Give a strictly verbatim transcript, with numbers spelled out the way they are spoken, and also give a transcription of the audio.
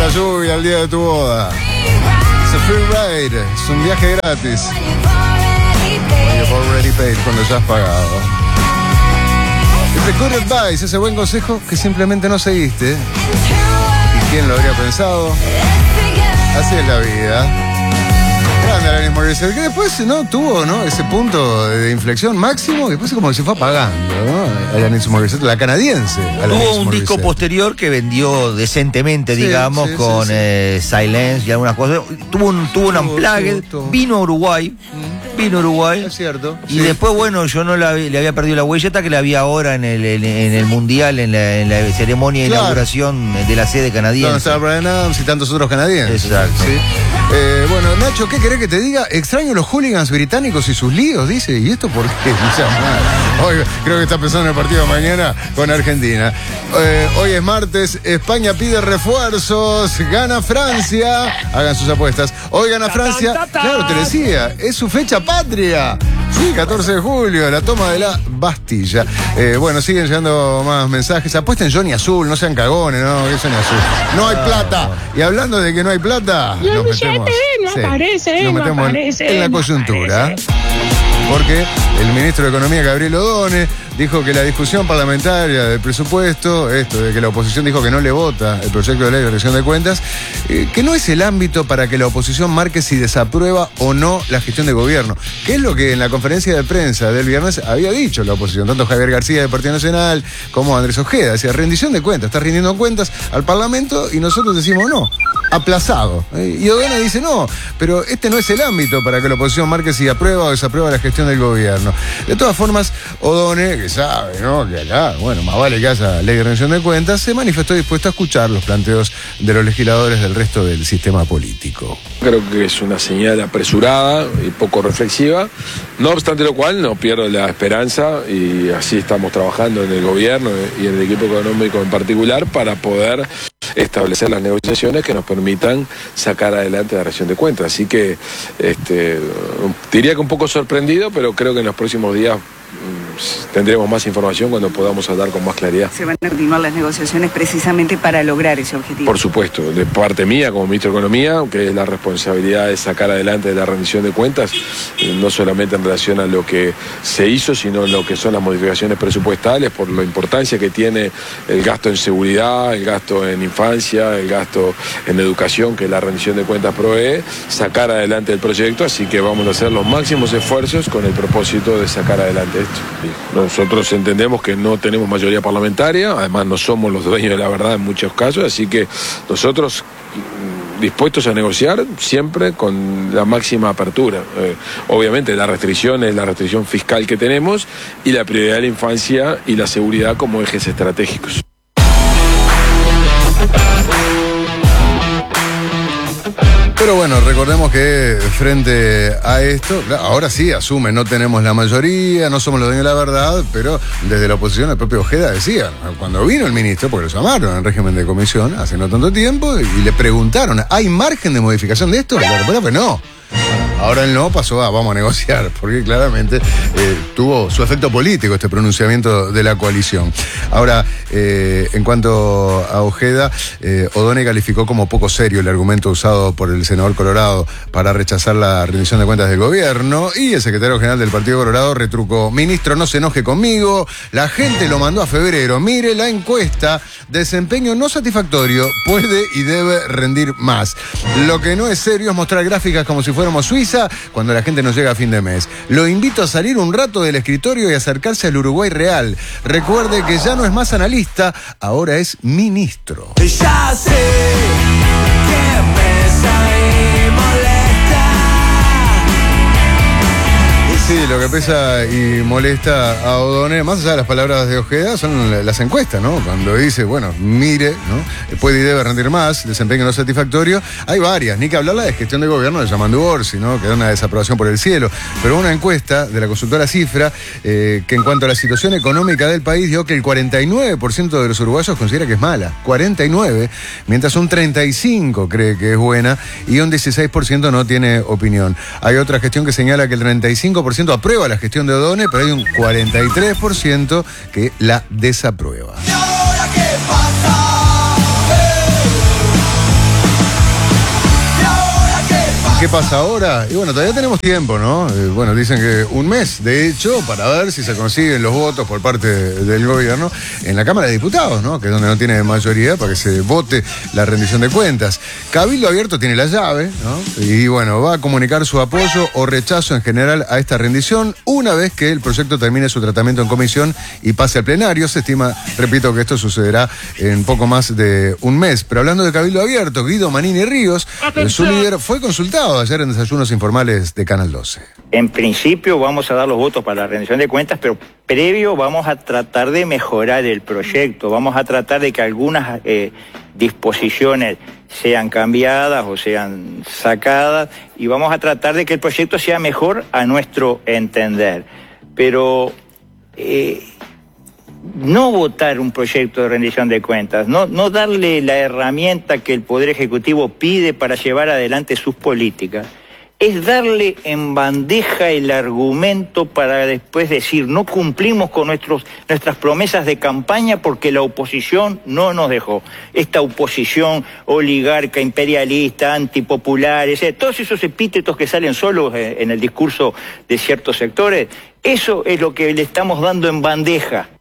lluvia el día de tu boda. It's a free ride, es un viaje gratis. When you've already paid, cuando ya has pagado. It's a good advice, ese buen consejo que simplemente no seguiste. ¿Y quién lo habría pensado? Así es la vida. Grande Alanis Morissette, que después no tuvo, ¿no?, ese punto de inflexión máximo, y después como que se fue apagando, ¿no? Alanis Morissette, la canadiense. Alanis Tuvo un Morissette. disco posterior que vendió decentemente, sí, digamos, sí, con sí, sí. Eh, Silence y algunas cosas. Tuvo un, tuvo un unplugged, vino a Uruguay, mm. vino a Uruguay. Es cierto. Y sí. después, bueno, yo no la, le había perdido la huelleta que la vi ahora en el, en, en el Mundial, en la, en la ceremonia de claro. inauguración de la sede canadiense. Donde estaba Bryan Adams y tantos otros canadienses. Exacto. ¿Sí? Eh, bueno, Nacho, ¿qué querés que te diga? Extraño los hooligans británicos y sus líos, dice. ¿Y esto por qué? Hoy creo que está pensando en el partido de mañana con Argentina. Eh, hoy es martes, España pide refuerzos, gana Francia. Hagan sus apuestas. Hoy gana Francia. Claro, te decía, es su fecha patria. Sí, catorce de julio, la toma de la Bastilla. Eh, bueno, siguen llegando más mensajes. Apuesten Johnny Azul, no sean cagones, no, que Johnny Azul. No hay plata. Y hablando de que no hay plata, y el nos billete metemos, no sí, aparece, nos no metemos aparece, en, en la no coyuntura. aparece. Porque el ministro de Economía, Gabriel Odone, dijo que la discusión parlamentaria del presupuesto, esto de que la oposición dijo que no le vota el proyecto de ley de rendición de cuentas, eh, que no es el ámbito para que la oposición marque si desaprueba o no la gestión de gobierno, que es lo que en la conferencia de prensa del viernes había dicho la oposición, tanto Javier García del Partido Nacional como Andrés Ojeda. Decía, rendición de cuentas, está rindiendo cuentas al Parlamento y nosotros decimos no. Aplazado. Y Odone dice no, pero este no es el ámbito para que la oposición marque si aprueba o desaprueba la gestión del gobierno. De todas formas, Odone, que sabe, ¿no?, que acá, bueno, más vale que haya ley de rendición de cuentas, se manifestó dispuesto a escuchar los planteos de los legisladores del resto del sistema político. Creo que es una señal apresurada y poco reflexiva, no obstante lo cual no pierdo la esperanza y así estamos trabajando en el gobierno y en el equipo económico en particular para poder establecer las negociaciones que nos permitan sacar adelante la rendición de cuentas. Así que este, diría que un poco sorprendido, pero creo que en los próximos días tendremos más información cuando podamos hablar con más claridad. ¿Se van a continuar las negociaciones precisamente para lograr ese objetivo? Por supuesto, de parte mía como ministro de Economía, que es la responsabilidad de sacar adelante la rendición de cuentas, no solamente en relación a lo que se hizo, sino en lo que son las modificaciones presupuestales, por la importancia que tiene el gasto en seguridad, el gasto en infancia, el gasto en educación que la rendición de cuentas provee, sacar adelante el proyecto, así que vamos a hacer los máximos esfuerzos con el propósito de sacar adelante esto. Nosotros entendemos que no tenemos mayoría parlamentaria, además no somos los dueños de la verdad en muchos casos, así que nosotros dispuestos a negociar siempre con la máxima apertura. Eh, obviamente la restricción es la restricción fiscal que tenemos y la prioridad de la infancia y la seguridad como ejes estratégicos. Pero bueno, recordemos que frente a esto, ahora sí asume, no tenemos la mayoría, no somos los dueños de la verdad, pero desde la oposición el propio Ojeda decía, cuando vino el ministro, porque lo llamaron en régimen de comisión hace no tanto tiempo, y le preguntaron, ¿hay margen de modificación de esto? La respuesta fue no. Ahora el no pasó a vamos a negociar, porque claramente eh, tuvo su efecto político este pronunciamiento de la coalición. Ahora, eh, en cuanto a Ojeda, eh, Odone calificó como poco serio el argumento usado por el senador Colorado para rechazar la rendición de cuentas del gobierno, y el secretario general del Partido Colorado retrucó, ministro, no se enoje conmigo, la gente lo mandó a febrero, mire la encuesta, desempeño no satisfactorio, puede y debe rendir más. Lo que no es serio es mostrar gráficas como si fuéramos Suiza cuando la gente nos llega a fin de mes. Lo invito a salir un rato del escritorio y acercarse al Uruguay real. Recuerde que ya no es más analista, ahora es ministro. Ya sé que pesa y molesta. Sí, lo que pesa y molesta a Odone, más allá de las palabras de Ojeda, son las encuestas, ¿no? Cuando dice, bueno, mire, ¿no?, puede y debe rendir más, desempeño no satisfactorio. Hay varias, ni que hablar la de gestión de gobierno de Yamandu Orsi, ¿no?, que da una desaprobación por el cielo. Pero una encuesta de la consultora Cifra, eh, que en cuanto a la situación económica del país, dio que el cuarenta y nueve por ciento de los uruguayos considera que es mala. cuarenta y nueve, mientras un treinta y cinco por ciento cree que es buena y un dieciséis por ciento no tiene opinión. Hay otra gestión que señala que el treinta y cinco por ciento aprueba la gestión de Odone, pero hay un cuarenta y tres por ciento que la desaprueba. ¿Y ahora qué pasa? ¿Qué pasa ahora? Y bueno, todavía tenemos tiempo, ¿no? Eh, bueno, dicen que un mes, de hecho, para ver si se consiguen los votos por parte del gobierno en la Cámara de Diputados, ¿no? Que es donde no tiene mayoría para que se vote la rendición de cuentas. Cabildo Abierto tiene la llave, ¿no? Y bueno, va a comunicar su apoyo o rechazo en general a esta rendición una vez que el proyecto termine su tratamiento en comisión y pase al plenario. Se estima, repito, que esto sucederá en poco más de un mes. Pero hablando de Cabildo Abierto, Guido Manini Ríos, su líder, fue consultado ayer en Desayunos Informales de Canal doce. En principio vamos a dar los votos para la rendición de cuentas, pero previo vamos a tratar de mejorar el proyecto, vamos a tratar de que algunas eh, disposiciones sean cambiadas o sean sacadas y vamos a tratar de que el proyecto sea mejor a nuestro entender. Pero eh, no votar un proyecto de rendición de cuentas, no, no darle la herramienta que el Poder Ejecutivo pide para llevar adelante sus políticas, es darle en bandeja el argumento para después decir no cumplimos con nuestros, nuestras promesas de campaña porque la oposición no nos dejó. Esta oposición oligarca, imperialista, antipopular, ese, todos esos epítetos que salen solos en el discurso de ciertos sectores, eso es lo que le estamos dando en bandeja.